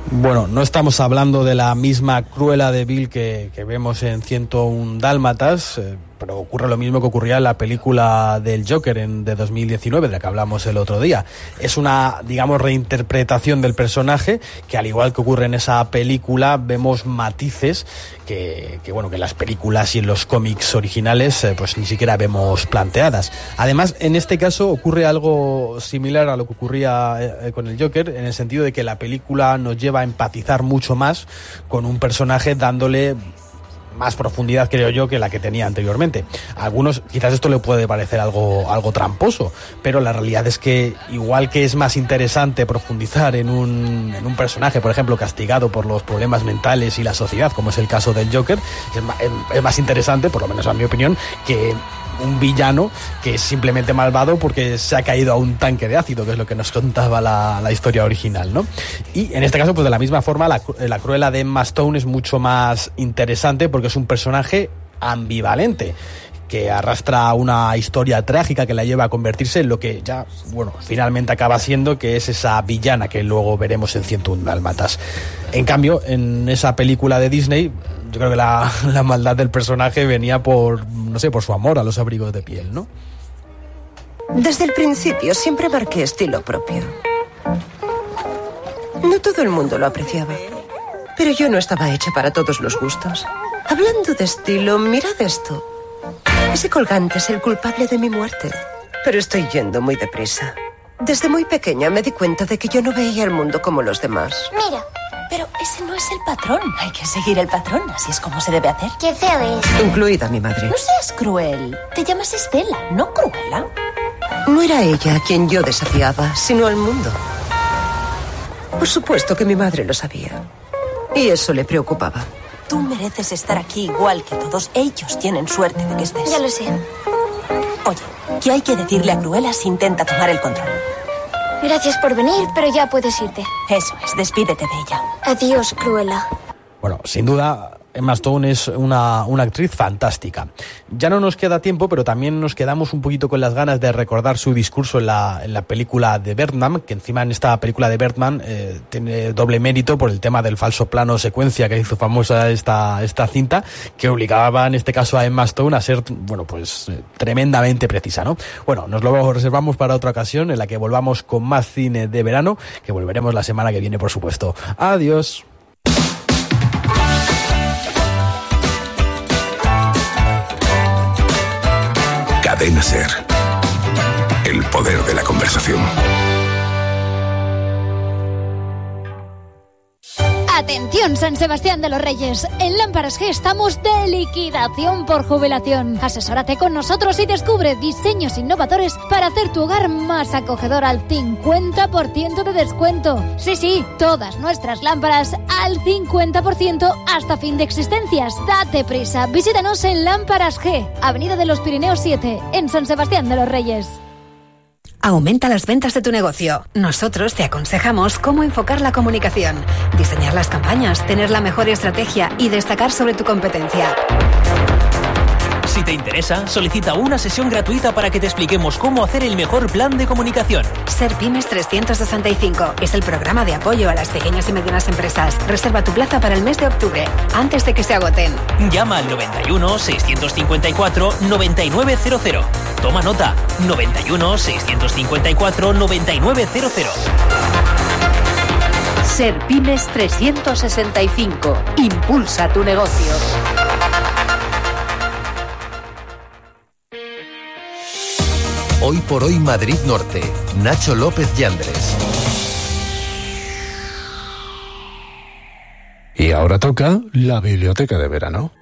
Bueno, no estamos hablando de la misma Cruella de Vil que vemos en 101 Dálmatas, pero ocurre lo mismo que ocurría en la película del Joker de 2019, de la que hablamos el otro día. Es una, digamos, reinterpretación del personaje que, al igual que ocurre en esa película, vemos matices que en las películas y en los cómics originales pues ni siquiera vemos planteadas. Además, en este caso ocurre algo similar a lo que ocurría con el Joker, en el sentido de que la película nos lleva a empatizar mucho más con un personaje, dándole más profundidad, creo yo, que la que tenía anteriormente. A algunos quizás esto le puede parecer algo tramposo, pero la realidad es que, igual que es más interesante profundizar en un personaje, por ejemplo, castigado por los problemas mentales y la sociedad, como es el caso del Joker, es más interesante, por lo menos a mi opinión, que un villano que es simplemente malvado porque se ha caído a un tanque de ácido, que es lo que nos contaba la historia original, ¿no? Y en este caso, pues de la misma forma, la Cruella de Emma Stone es mucho más interesante porque es un personaje ambivalente, que arrastra una historia trágica que la lleva a convertirse en lo que ya, finalmente acaba siendo, que es esa villana que luego veremos en 101 Dálmatas. En cambio, en esa película de Disney, yo creo que la maldad del personaje venía por su amor a los abrigos de piel, ¿no? Desde el principio siempre marqué estilo propio. No todo el mundo lo apreciaba, pero yo no estaba hecha para todos los gustos. Hablando de estilo, mirad esto. Ese colgante es el culpable de mi muerte, pero estoy yendo muy deprisa. Desde muy pequeña me di cuenta de que yo no veía el mundo como los demás. Mira, pero ese no es el patrón. Hay que seguir el patrón, así es como se debe hacer. ¡Qué feo es! Incluida mi madre. No seas cruel. Te llamas Estela, no Cruella. No era ella a quien yo desafiaba, sino al mundo. Por supuesto que mi madre lo sabía, y eso le preocupaba. Tú mereces estar aquí igual que todos. Ellos tienen suerte de que estés. Ya lo sé. Oye, ¿qué hay que decirle a Cruella si intenta tomar el control? Gracias por venir, pero ya puedes irte. Eso es, despídete de ella. Adiós, Cruella. Bueno, sin duda, Emma Stone es una actriz fantástica. Ya no nos queda tiempo, pero también nos quedamos un poquito con las ganas de recordar su discurso en la película de Birdman, que encima en esta película de Birdman tiene doble mérito por el tema del falso plano secuencia que hizo famosa esta cinta, que obligaba en este caso a Emma Stone a ser, tremendamente precisa, ¿no? Bueno, nos lo reservamos para otra ocasión en la que volvamos con más cine de verano, que volveremos la semana que viene, por supuesto. Adiós. Cadena SER. El poder de la conversación. Atención, San Sebastián de los Reyes. En Lámparas G estamos de liquidación por jubilación. Asesórate con nosotros y descubre diseños innovadores para hacer tu hogar más acogedor al 50% de descuento. Sí, todas nuestras lámparas al 50% hasta fin de existencias. Date prisa, visítanos en Lámparas G, Avenida de los Pirineos 7, en San Sebastián de los Reyes. Aumenta las ventas de tu negocio. Nosotros te aconsejamos cómo enfocar la comunicación, diseñar las campañas, tener la mejor estrategia y destacar sobre tu competencia. Si te interesa, solicita una sesión gratuita para que te expliquemos cómo hacer el mejor plan de comunicación. Ser Pymes 365 es el programa de apoyo a las pequeñas y medianas empresas. Reserva tu plaza para el mes de octubre, antes de que se agoten. Llama al 91 654 9900. Toma nota, 91 654 9900. Ser Pymes 365. Impulsa tu negocio. Hoy por hoy Madrid Norte. Nacho López Yandres. Y ahora toca la biblioteca de verano.